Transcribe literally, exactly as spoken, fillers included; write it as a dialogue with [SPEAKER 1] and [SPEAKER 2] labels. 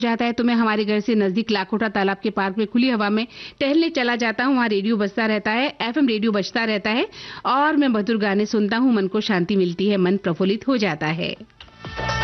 [SPEAKER 1] जाता है तो मैं हमारे घर से नजदीक लाखोटा तालाब के पार्क में खुली हवा में टहलने चला जाता हूँ। वहाँ रेडियो बजता रहता है, एफएम रेडियो बजता रहता है और मैं मधुर गाने सुनता हूँ। मन को शांति मिलती है, मन प्रफुल्लित हो जाता है।